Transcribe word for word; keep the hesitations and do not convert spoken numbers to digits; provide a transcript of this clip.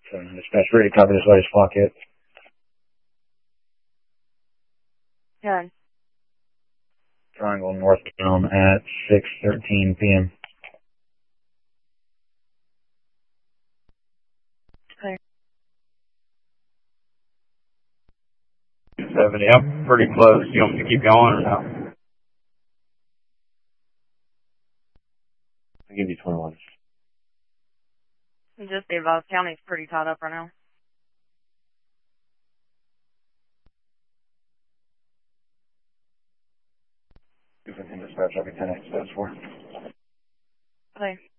So dispatch ready, copy this latest clock hit. Good. Triangle northbound at six thirteen p.m. Clear. seventy, I'm pretty close. You want me to keep going or no? I'll give you twenty-one. Just Davos County's pretty tied up right now. If we can dispatch, I'll be ten X, that's four. Okay.